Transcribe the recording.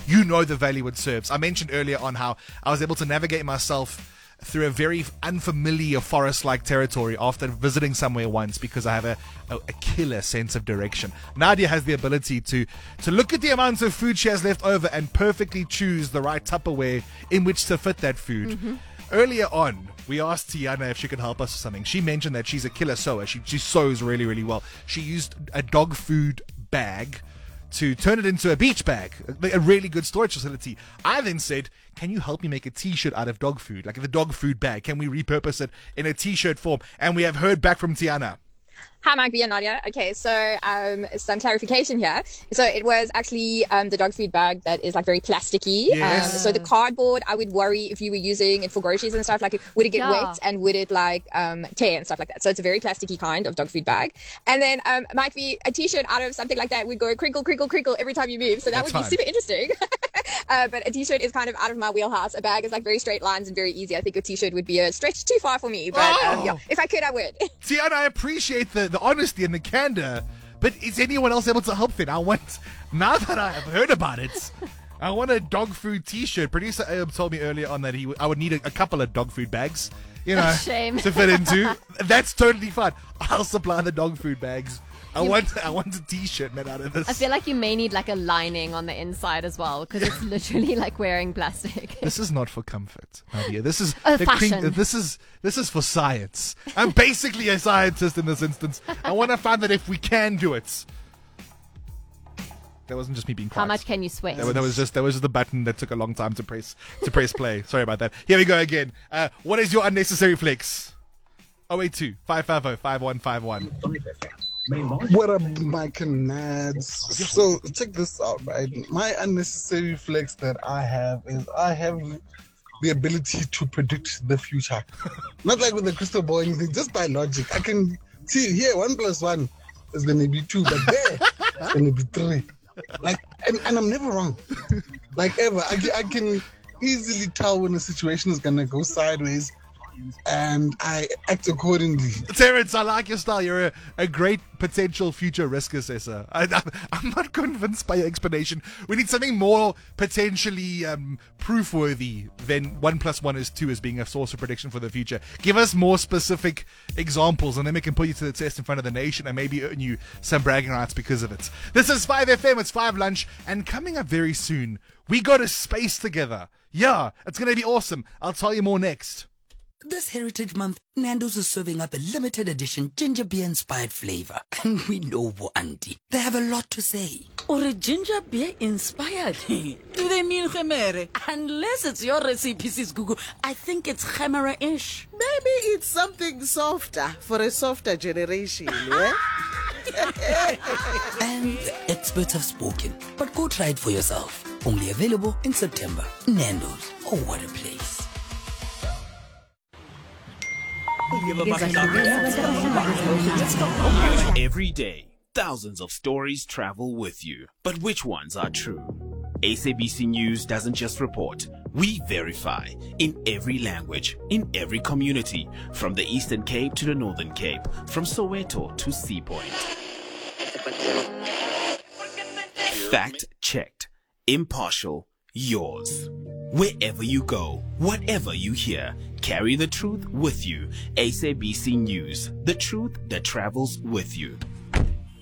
you know the value it serves. I mentioned earlier on how I was able to navigate myself through a very unfamiliar forest-like territory after visiting somewhere once because I have a killer sense of direction. Nadia has the ability to look at the amounts of food she has left over and perfectly choose the right Tupperware in which to fit that food. Mm-hmm. Earlier on, we asked Tiana if she could help us with something. She mentioned that she's a killer sewer. She sews really, really well. She used a dog food bag to turn it into a beach bag, a really good storage facility. I then said, can you help me make a t-shirt out of dog food, like the dog food bag? Can we repurpose it in a t-shirt form? And we have heard back from Tiana. Hi, Magby and Nadia. Okay, so some clarification here. So it was actually the dog food bag that is like very plasticky. Yes. So the cardboard, I would worry if you were using it for groceries and stuff, like would it get wet and would it like tear and stuff like that. So it's a very plasticky kind of dog food bag. And then might be a t-shirt out of something like that would go crinkle, crinkle, crinkle every time you move. So that would be super interesting. But a t-shirt is kind of out of my wheelhouse. A bag is like very straight lines and very easy. I think a t-shirt would be a stretch too far for me. But yeah, if I could, I would. Tiana, I appreciate the honesty and the candor, but is anyone else able to help then? Now that I have heard about it, I want a dog food t-shirt. Producer Ayub told me earlier on that I would need a couple of dog food bags, to fit into. That's totally fine. I'll supply the dog food bags. I want a t-shirt made out of this. I feel like you may need like a lining on the inside as well, because it's literally like wearing plastic. This is not for comfort, Nadia. This is fashion. This is for science. I'm basically a scientist in this instance. I want to find that if we can do it. That wasn't just me being quiet. How much can you sweat? That was just the button that took a long time to press play. Sorry about that. Here we go again. What is your unnecessary flex? 082 550 5151. What up, Mike and Nads? So check this out, right? My unnecessary flex that I have is I have the ability to predict the future. Not like with the crystal ball or anything, just by logic. I can see here 1 + 1 is going to be 2, but there it's going to be 3. Like, and I'm never wrong. Like ever. I can easily tell when a situation is going to go sideways, and I act accordingly. Terrence, I like your style. You're a great potential future risk assessor. I'm not convinced by your explanation. We need something more potentially proof-worthy than 1 + 1 is 2 as being a source of prediction for the future. Give us more specific examples, and then we can put you to the test in front of the nation and maybe earn you some bragging rights because of it. This is 5FM, it's 5 Lunch, and coming up very soon, we go to space together. Yeah, it's going to be awesome. I'll tell you more next. This Heritage Month, Nando's is serving up a limited edition ginger beer inspired flavor. And we know Auntie. They have a lot to say. Or a ginger beer inspired? Do they mean gemere? Unless it's your recipe, Sis Gugu, I think it's gemere-ish. Maybe it's something softer for a softer generation, yeah? And the experts have spoken. But go try it for yourself. Only available in September. Nando's. Oh, what a place. Every day, thousands of stories travel with you. But which ones are true? SABC News doesn't just report. We verify in every language, in every community, from the Eastern Cape to the Northern Cape, from Soweto to Sea Point. Fact checked, impartial, yours. Wherever you go, whatever you hear, carry the truth with you. SABC News, the truth that travels with you.